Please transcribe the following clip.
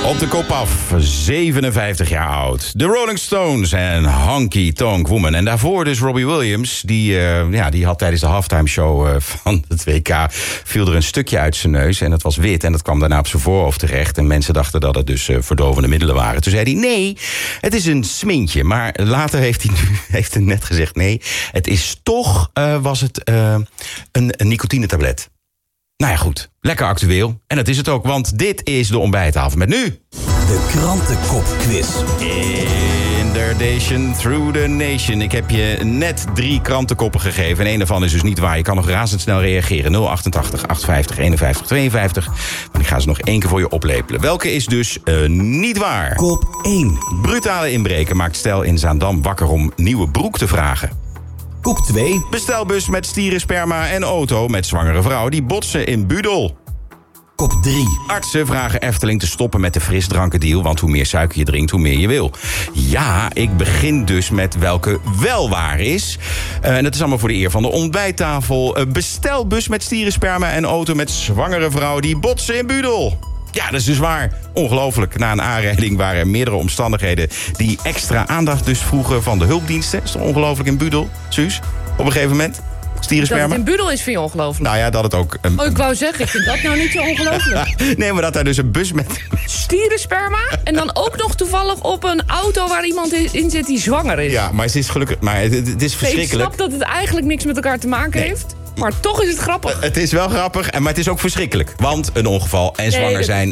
Op de kop af, 57 jaar oud. De Rolling Stones en Honky Tonk Woman. En daarvoor dus Robbie Williams. Die had tijdens de halftime show van het WK... viel er een stukje uit zijn neus en dat was wit. En dat kwam daarna op zijn voorhoofd terecht. En mensen dachten dat het dus verdovende middelen waren. Toen zei hij, nee, het is een smintje. Maar later heeft hij net gezegd, nee, het is toch, een nicotinetablet. Nou ja, goed. Lekker actueel. En dat is het ook, want dit is de ontbijttafel met nu... De Krantenkop-quiz. Inderdation through the nation. Ik heb je net 3 krantenkoppen gegeven. En één daarvan is dus niet waar. Je kan nog razendsnel reageren. 088 850 51 52. Maar ik ga ze nog 1 keer voor je oplepelen. Welke is dus niet waar? Kop 1. Brutale inbreker maakt stel in Zaandam wakker om nieuwe broek te vragen. Kop 2. Bestelbus met stierensperma en auto met zwangere vrouw die botsen in Budel. Kop 3. Artsen vragen Efteling te stoppen met de frisdrankendeal... want hoe meer suiker je drinkt, hoe meer je wil. Ja, ik begin dus met welke wel waar is. En dat is allemaal voor de eer van de ontbijttafel. Bestelbus met stierensperma en auto met zwangere vrouw die botsen in Budel. Ja, dat is dus waar. Ongelooflijk. Na een aanrijding waren er meerdere omstandigheden... die extra aandacht dus vroegen van de hulpdiensten. Dat is toch ongelooflijk in Budel, Suus? Op een gegeven moment. Stierensperma. Dat het in Budel is, vind je ongelooflijk. Nou ja, dat het ook... Ik wou zeggen, ik vind dat nou niet zo ongelooflijk. Nee, maar dat daar dus een bus met... Stierensperma en dan ook nog toevallig op een auto waar iemand in zit die zwanger is. Ja, maar het is gelukkig... Maar het is verschrikkelijk. Ik snap dat het eigenlijk niks met elkaar te maken heeft. Maar toch is het grappig. Het is wel grappig, maar het is ook verschrikkelijk. Want een ongeval en zwanger zijn